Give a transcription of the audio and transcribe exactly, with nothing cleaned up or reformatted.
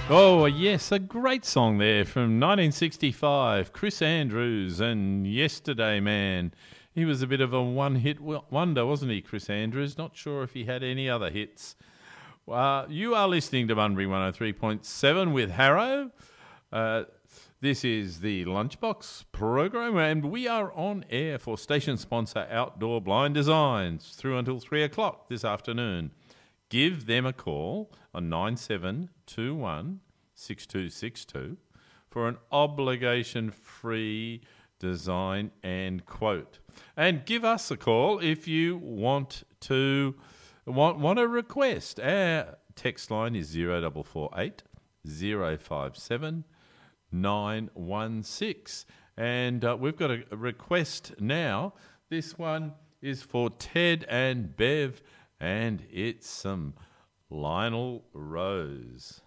Oh, yes, a great song there from nineteen sixty-five. Chris Andrews and Yesterday Man. He was a bit of a one-hit wonder, wasn't he, Chris Andrews? Not sure if he had any other hits. Uh, you are listening to Bunbury one oh three point seven with Harrow. Uh, this is the Lunchbox program, and we are on air for station sponsor Outdoor Blind Designs through until three o'clock this afternoon. Give them a call on nine seven two one six two six two for an obligation-free design and quote. And give us a call if you want to want, want a request. Our text line is zero four four eight zero five seven nine one six. And uh, we've got a, a request now. This one is for Ted and Bev, and it's some Lionel Rose.